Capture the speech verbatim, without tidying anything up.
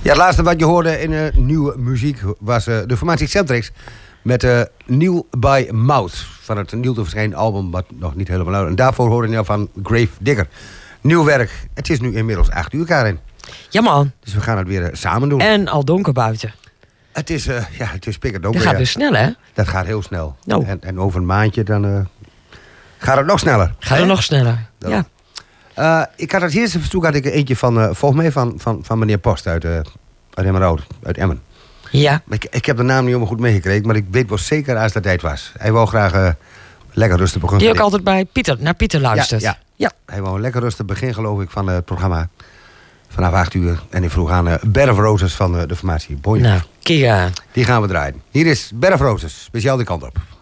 Ja, het laatste wat je hoorde in uh, nieuwe muziek was uh, de formatie Centrix met uh, Kneel by Mouth van het nieuw te verschijnen album, wat nog niet helemaal uit. En daarvoor hoorde je van Grave Digger. Nieuw werk. Het is nu inmiddels acht uur, Karin. Ja, man. Dus we gaan het weer uh, samen doen. En al donker buiten. Het is, uh, ja, het is pikkerdonker. Dat gaat ja. dus snel, hè? Dat gaat heel snel. Nou. En, en over een maandje dan uh, gaat het nog sneller. Gaat het nog sneller. Ja. ja. Uh, ik had het eerste verzoek had ik eentje van, uh, volgens mij van, van, van meneer Post uit, uh, uit Emmerode, uit Emmen. Ja. Ik, ik heb de naam niet helemaal goed meegekregen, maar ik weet wel zeker als dat tijd was. Hij wou graag uh, lekker rustig beginnen. Die ook altijd bij Pieter, naar Pieter luistert. Ja, ja. ja. Hij wou een lekker rustig begin, geloof ik, van uh, het programma. Vanaf acht uur. En ik vroeg aan uh, Bed of Roses van uh, de formatie Bonjour. Nou, kijk aan. Die gaan we draaien. Hier is Bed of Roses, speciaal die kant op.